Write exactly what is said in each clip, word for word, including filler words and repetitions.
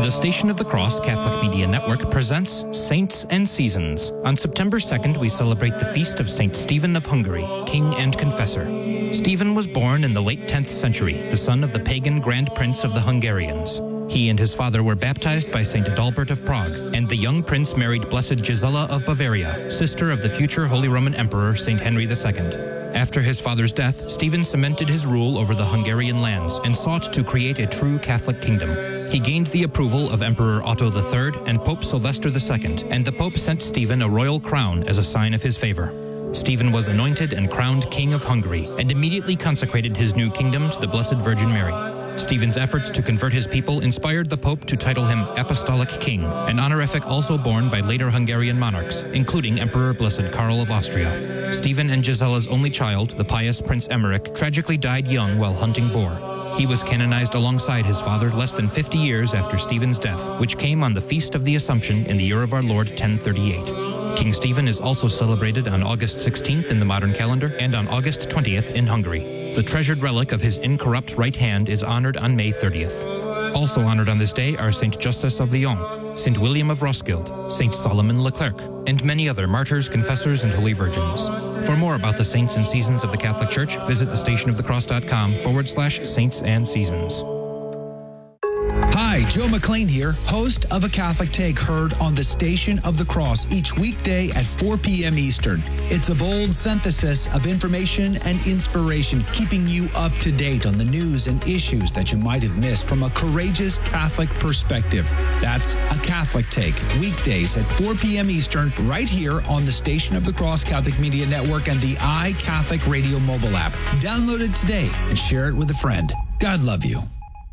The Station of the Cross Catholic Media Network presents Saints and Seasons. On September second, we celebrate the feast of Saint Stephen of Hungary, King and Confessor. Stephen was born in the late tenth century, the son of the pagan Grand Prince of the Hungarians. He and his father were baptized by Saint Adalbert of Prague, and the young prince married Blessed Gisela of Bavaria, sister of the future Holy Roman Emperor Saint Henry the Second. After his father's death, Stephen cemented his rule over the Hungarian lands and sought to create a true Catholic kingdom. He gained the approval of Emperor Otto the Third and Pope Sylvester the Second, and the Pope sent Stephen a royal crown as a sign of his favor. Stephen was anointed and crowned King of Hungary, and immediately consecrated his new kingdom to the Blessed Virgin Mary. Stephen's efforts to convert his people inspired the Pope to title him Apostolic King, an honorific also borne by later Hungarian monarchs, including Emperor Blessed Karl of Austria. Stephen and Gisela's only child, the pious Prince Emmerich, tragically died young while hunting boar. He was canonized alongside his father less than fifty years after Stephen's death, which came on the Feast of the Assumption in the year of our Lord ten thirty-eight. King Stephen is also celebrated on August sixteenth in the modern calendar and on August twentieth in Hungary. The treasured relic of his incorrupt right hand is honored on May thirtieth. Also honored on this day are Saint Justus of Lyon, Saint William of Roskilde, Saint Solomon Leclerc, and many other martyrs, confessors, and holy virgins. For more about the saints and seasons of the Catholic Church, visit thestationofthecross.com forward slash saints and seasons. Hi, Joe McLean here, host of A Catholic Take, heard on the Station of the Cross each weekday at four p.m. Eastern. It's a bold synthesis of information and inspiration, keeping you up to date on the news and issues that you might have missed from a courageous Catholic perspective. That's A Catholic Take, weekdays at four p.m. Eastern, right here on the Station of the Cross Catholic Media Network and the iCatholic Radio mobile app. Download it today and share it with a friend. God love you.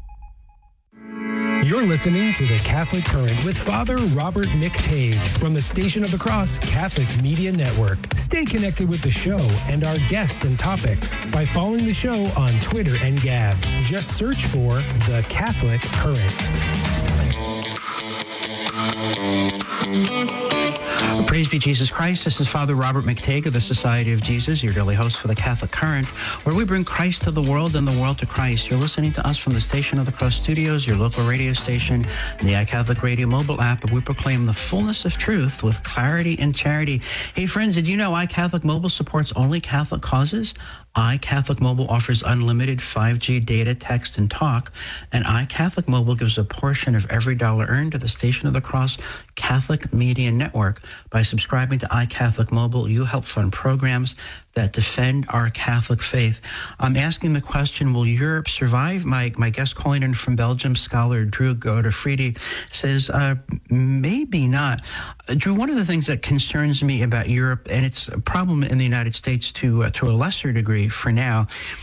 You're listening to The Catholic Current with Father Robert McTague from the Station of the Cross Catholic Media Network. Stay connected with the show and our guests and topics by following the show on Twitter and Gab. Just search for The Catholic Current. Praise be Jesus Christ. This is Father Robert McTague of the Society of Jesus, your daily host for the Catholic Current, where we bring Christ to the world and the world to Christ. You're listening to us from the Station of the Cross Studios, your local radio station, and the iCatholic Radio mobile app, and we proclaim the fullness of truth with clarity and charity. Hey, friends, did you know iCatholic Mobile supports only Catholic causes? iCatholic Mobile offers unlimited five G data, text, and talk, and iCatholic Mobile gives a portion of every dollar earned to the Station of the Cross Catholic Media Network. By subscribing to iCatholic Mobile, you help fund programs that defend our Catholic faith. I'm asking the question, will Europe survive? My my guest calling in from Belgium, scholar Drew Godefridi, says, uh, maybe not. Uh, Drew, one of the things that concerns me about Europe, and it's a problem in the United States to uh, to a lesser degree for now,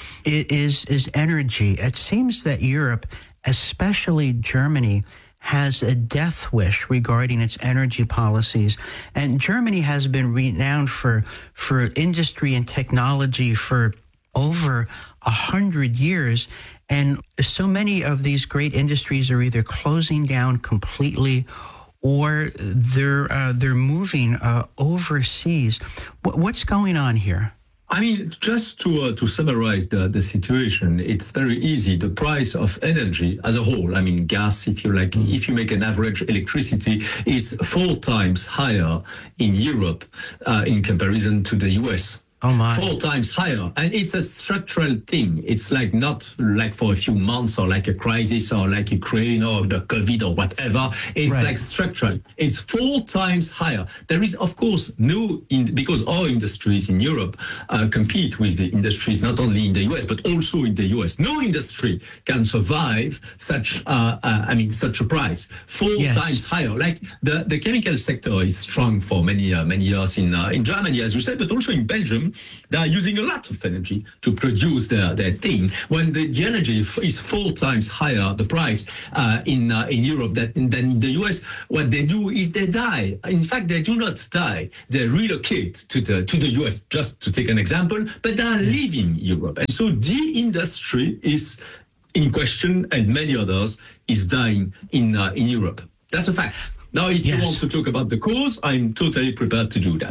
is, is energy. It seems that Europe, especially Germany, has a death wish regarding its energy policies. And Germany has been renowned for, for industry and technology for over a hundred years. And so many of these great industries are either closing down completely or they're, uh, they're moving uh, overseas. W- what's going on here? I mean, just to uh, to summarize the, the situation, it's very easy. The price of energy as a whole, I mean, gas, if you like, mm. if you make an average electricity, is four times higher in Europe uh, in comparison to the U S. Oh my. Four times higher. And it's a structural thing. It's like not like for a few months or like a crisis or like Ukraine or the COVID or whatever. It's right. like structural. It's four times higher. There is, of course, no, in, because our industries in Europe uh, compete with the industries not only in the U S, but also in the U S. No industry can survive such, uh, uh, I mean, such a price. Four yes. times higher. Like the, the chemical sector is strong for many, uh, many years in, uh, in Germany, as you said, but also in Belgium. They are using a lot of energy to produce their, their thing. When the, the energy is four times higher, the price uh, in uh, in Europe than, than in the U S, what they do is they die. In fact, they do not die. They relocate to the to the U S, just to take an example, but they are leaving Europe. And so the industry is in question, and many others is dying in uh, in Europe. That's a fact. Now, if yes. you want to talk about the cause, I'm totally prepared to do that.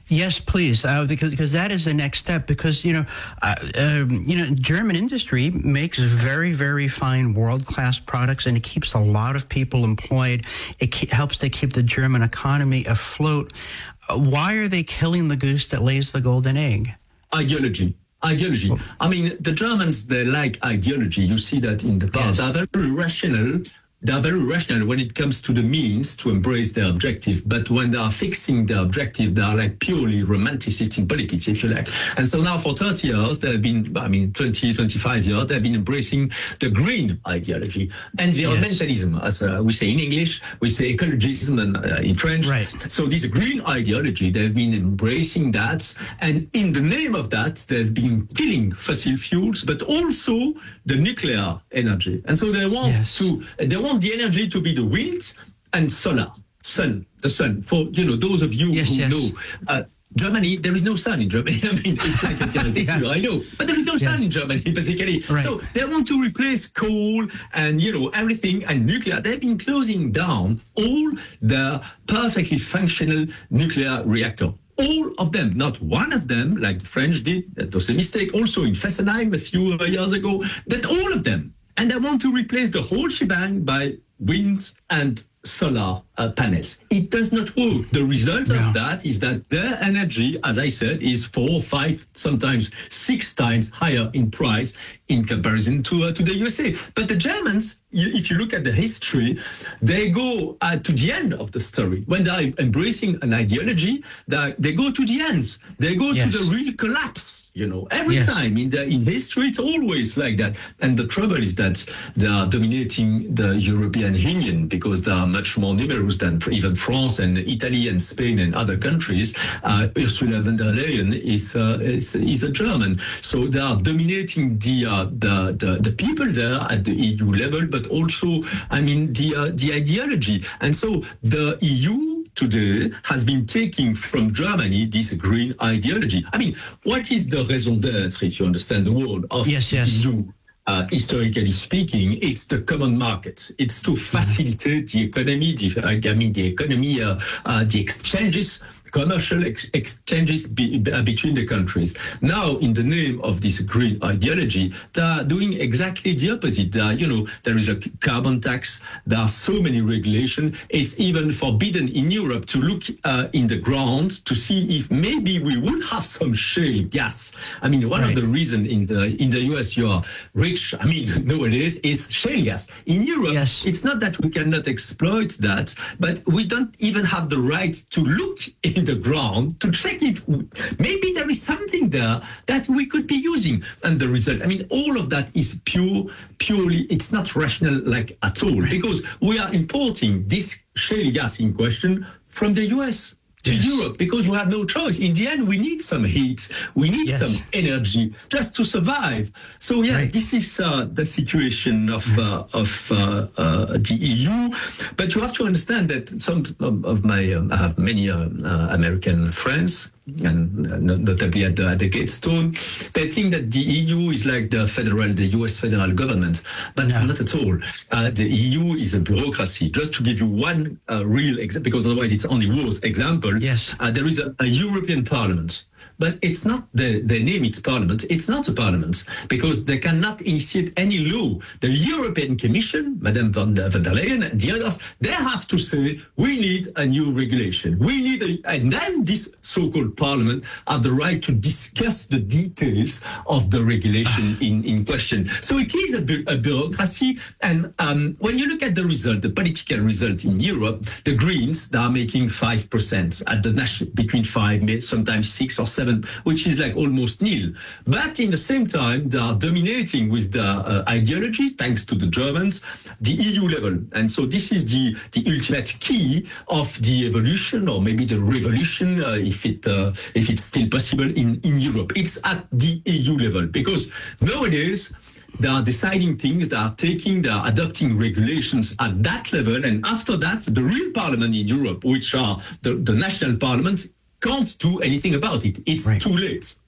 Yes, please, uh, because because that is the next step. Because you know, uh, um, you know, German industry makes very very fine world class products, and it keeps a lot of people employed. It ke- helps to keep the German economy afloat. Uh, why are they killing the goose that lays the golden egg? Ideology. Ideology. I mean, the Germans, they like ideology. You see that in the past. Yes. They're very rational. They're very rational when it comes to the means to embrace their objective. But when they are fixing their objective, they are like purely romanticists in politics, if you like. And so now for thirty years, they've been, I mean, twenty, twenty-five years, they've been embracing the green ideology. Environmentalism, yes. as uh, we say in English, we say ecologism and, uh, in French. Right. So this green ideology, they've been embracing that. And in the name of that, they've been killing fossil fuels, but also the nuclear energy. And so they want Yes. to, they want want the energy to be the wind and solar, sun, the sun. For, you know, those of you Yes, who yes. know, uh, Germany, there is no sun in Germany. I mean, it's like a caricature, Yeah. I know. But there is no sun Yes. in Germany, basically. Right. So they want to replace coal and, you know, everything and nuclear. They've been closing down all the perfectly functional nuclear reactor. All of them, not one of them, like the French did. That was a mistake also in Fessenheim a few years ago. But all of them. And they want to replace the whole shebang by wind and solar uh, panels. It does not work. The result No. of that is that their energy, as I said, is four, five, sometimes six times higher in price in comparison to uh, to the U S A. But the Germans, you, if you look at the history, they go uh, to the end of the story. When they're embracing an ideology, they, they go to the ends. They go Yes. to the real collapse. You know, every Yes. time in the in history, it's always like that. And the trouble is that they are dominating the European Union because they are much more numerous than even France and Italy and Spain and other countries. Uh, Ursula von der Leyen is, uh, is is a German, so they are dominating the uh, the, the the people there at the E U level, but also, I mean, the uh, the ideology. And so the E U today has been taking from Germany this green ideology. I mean, what is the raison d'être, if you understand the word, of Yes, yes. E U? Uh, historically speaking, it's the common market. It's to facilitate the economy, the, I mean, the economy, uh, uh, the exchanges, commercial ex- exchanges be, be, uh, between the countries. Now, in the name of this green ideology, they are doing exactly the opposite. They are, you know, there is a carbon tax. There are so many regulations. It's even forbidden in Europe to look uh, in the ground to see if maybe we would have some shale gas. I mean, one Right. of the reasons in the in the U S you are rich, I mean, nowadays, is shale gas. In Europe, Yes. it's not that we cannot exploit that, but we don't even have the right to look in the ground to check if maybe there is something there that we could be using. And the result, I mean, all of that is pure, purely, it's not rational like at all, Right. because we are importing this shale gas in question from the U S to Yes. Europe because we have no choice. In the end, we need some heat, we need Yes. some energy just to survive. So yeah, Right. this is uh, the situation of uh, of uh, uh, the E U. But you have to understand that some of, of my um, I have many uh, uh, American friends, and uh, notably at the, at the Gatestone, they think that the E U is like the federal, the U S federal government, but No. not at all. Uh, the E U is a bureaucracy. Just to give you one uh, real example, because otherwise it's only words example. Yes. Uh, there is a, a European Parliament. But it's not the, the name, it's parliament. It's not a parliament because they cannot initiate any law. The European Commission, Madame von der, von der Leyen and the others, they have to say, we need a new regulation. We need a, and then this so-called parliament have the right to discuss the details of the regulation in, in question. So it is a, bu- a bureaucracy. And um, when you look at the result, the political result in Europe, the Greens, they are making five percent at the national, between five, sometimes six or seven, which is like almost nil. But in the same time, they are dominating with the uh, ideology, thanks to the Germans, the E U level. And so this is the, the ultimate key of the evolution, or maybe the revolution, uh, if it uh, if it's still possible in, in Europe. It's at the E U level, because nowadays, they are deciding things, they are taking, they are adopting regulations at that level. And after that, the real parliament in Europe, which are the, the national parliaments, can't do anything about it. It's Right. too late.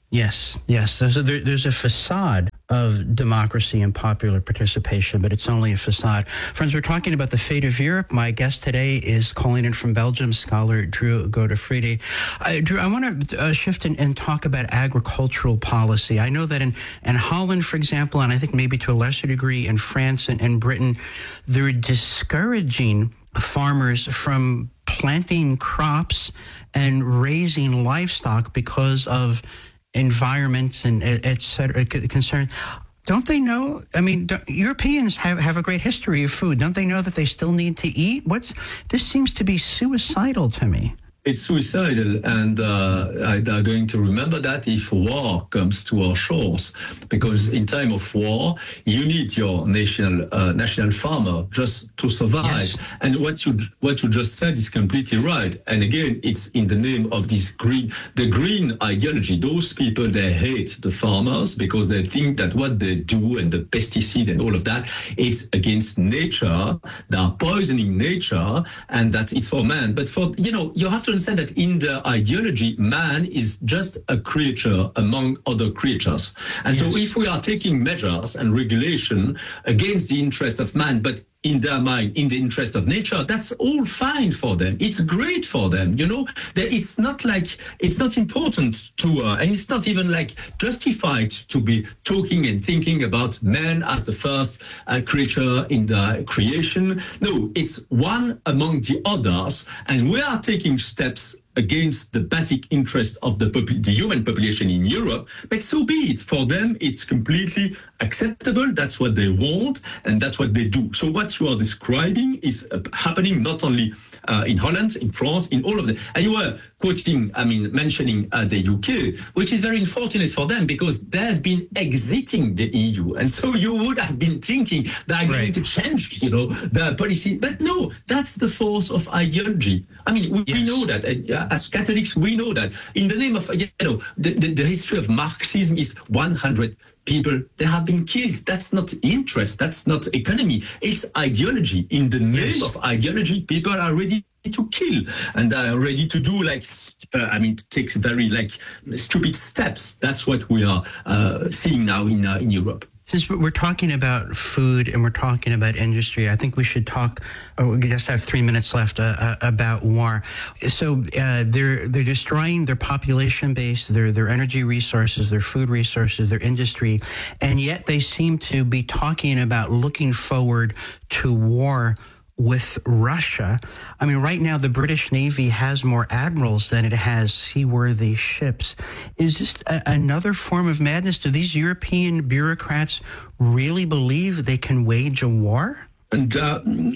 Yes, yes. So there, there's a facade of democracy and popular participation, but it's only a facade. Friends, we're talking about the fate of Europe. My guest today is calling in from Belgium, scholar Drew Godefridi. Uh, Drew, I want to uh, shift and, and talk about agricultural policy. I know that in, in Holland, for example, and I think maybe to a lesser degree in France and, and Britain, they're discouraging farmers from planting crops and raising livestock because of environments and et cetera concern. Don't they know? I mean, Europeans have, have a great history of food. Don't they know that they still need to eat? What's this seems to be suicidal to me. It's suicidal, and uh, I, I'm going to remember that if war comes to our shores, because in time of war, you need your national uh, national farmer just to survive. Yes. And what you what you just said is completely right. And again, it's in the name of this green, the green ideology. Those people, they hate the farmers because they think that what they do and the pesticide and all of that, it's against nature. They are poisoning nature, and that it's for man. But for you know, you have to understand that in the ideology, man is just a creature among other creatures. And yes. So if we are taking measures and regulation against the interest of man, but in their mind, in the interest of nature, that's all fine for them. It's great for them. You know, it's not like, it's not important to, uh, and it's not even like justified to be talking and thinking about man as the first uh, creature in the creation. No, it's one among the others. And we are taking steps against the basic interest of the, popu- the human population in Europe, but so be it. For them, it's completely acceptable. That's what they want, and that's what they do. So what you are describing is uh, happening not only uh, in Holland, in France, in all of them. And you were quoting, I mean, mentioning uh, the U K, which is very unfortunate for them because they have been exiting the E U. And so you would have been thinking they're right. going to change, you know, the policy. But no, that's the force of ideology. I mean, we, yes. we know that. Uh, as Catholics, we know that. In the name of, you know, the, the, the history of Marxism is one hundred people, they have been killed. That's not interest. That's not economy. It's ideology. In the name yes. of ideology, people are ready to kill and are ready to do like, uh, I mean, take very like stupid steps. That's what we are uh, seeing now in uh, in Europe. Since we're talking about food and we're talking about industry, I think we should talk. Oh, we just have three minutes left uh, about war. So uh, they're they're destroying their population base, their their energy resources, their food resources, their industry, and yet they seem to be talking about looking forward to war with Russia. I mean, right now, the British Navy has more admirals than it has seaworthy ships. Is this a- another form of madness? Do these European bureaucrats really believe they can wage a war? And uh,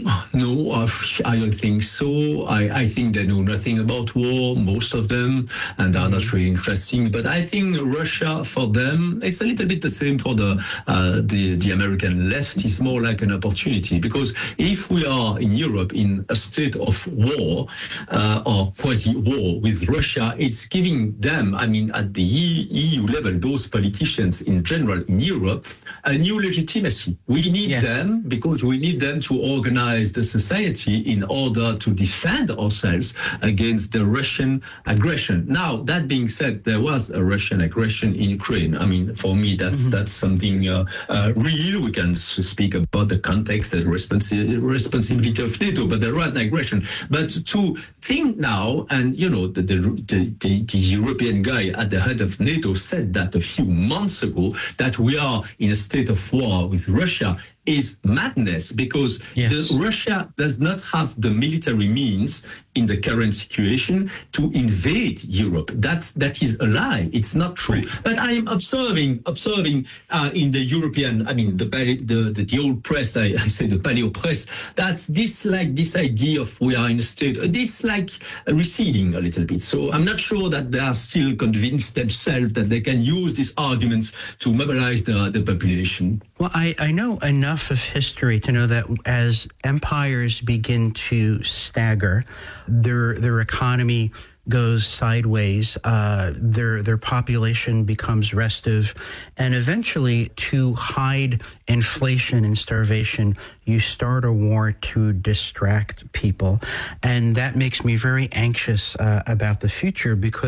no, uh, I don't think so. I, I think they know nothing about war, most of them, and are not really interesting. But I think Russia, for them, it's a little bit the same for the uh, the, the American left. It's more like an opportunity because if we are in Europe in a state of war uh, or quasi-war with Russia, it's giving them, I mean, at the E U level, those politicians in general in Europe, a new legitimacy. We need yes. them because we need them to organize the society in order to defend ourselves against the Russian aggression. Now, that being said, there was a Russian aggression in Ukraine. I mean, for me, that's mm-hmm. that's something uh, uh, real. We can speak about the context and responsi- responsibility of NATO, but there was an aggression. But to think now, and you know, the the, the, the the European guy at the head of NATO said that a few months ago, that we are in a state of war with Russia, is madness because yes. the, Russia does not have the military means in the current situation to invade Europe. That's, that is a lie. It's not true. Right. But I am observing, observing uh, in the European, I mean, the the, the, the old press, I, I say the paleo press, that's this like this idea of we are in a state, it's like receding a little bit. So I'm not sure that they are still convinced themselves that they can use these arguments to mobilize the, the population. Well, I, I know enough of history to know that as empires begin to stagger, their their economy goes sideways, uh, their their population becomes restive, and eventually, to hide inflation and starvation, you start a war to distract people, and that makes me very anxious uh, about the future because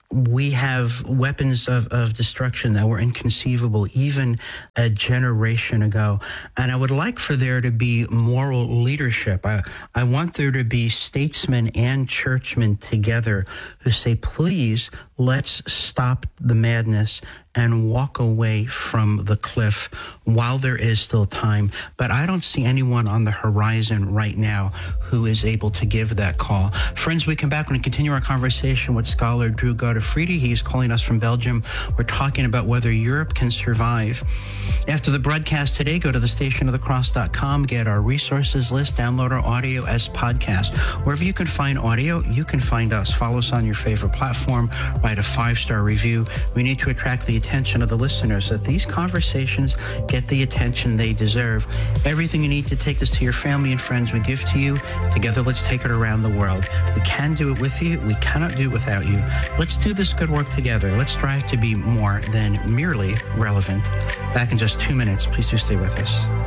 we have weapons of, of destruction that were inconceivable even a generation ago. And I would like for there to be moral leadership. I, I want there to be statesmen and churchmen together who say, please, let's stop the madness and walk away from the cliff while there is still time. But I don't see anyone on the horizon right now who is able to give that call. Friends, we come back and continue our conversation with scholar Drew Godefridi. He's calling us from Belgium. We're talking about whether Europe can survive. After the broadcast today, go to the station of the cross dot com, get our resources list, download our audio as podcast. Wherever you can find audio, you can find us. Follow us on your favorite platform, write a five-star review. We need to attract the attention of the listeners, that these conversations get the attention they deserve. Everything you need to take this to your family and friends, we give to you. Together, let's take it around the world. We can do it with you. We cannot do it without you. Let's do this good work together. Let's strive to be more than merely relevant. Back in just two minutes. Please do stay with us.